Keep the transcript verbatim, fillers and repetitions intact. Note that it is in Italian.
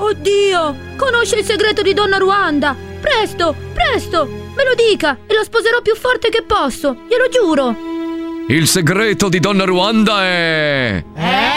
Oddio, conosce il segreto di Donna Ruanda. Presto, presto, me lo dica e lo sposerò più forte che posso, glielo giuro. Il segreto di Donna Ruanda è... Eh?